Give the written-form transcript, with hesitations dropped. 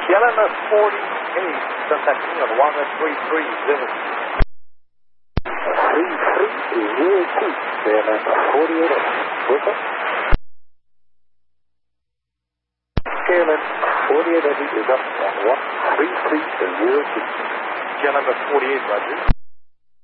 KLM 48, contacting on 1330. 3302, KLM 48, Brooklyn. KLM 48 is up on 1330. KLM 48, Roger.